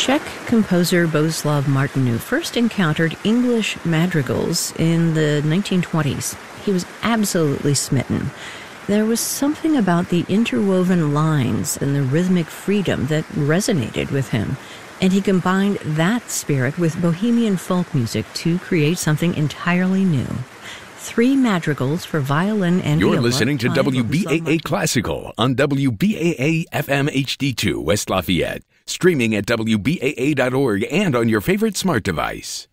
Czech composer Bohuslav Martinu first encountered English madrigals in the 1920s. He was absolutely smitten. There was something about the interwoven lines and the rhythmic freedom that resonated with him, and he combined that spirit with Bohemian folk music to create something entirely new. 3 madrigals for violin and viola. You're listening to WBAA Classical on WBAA FM HD2 West Lafayette. Streaming at WBAA.org and on your favorite smart device.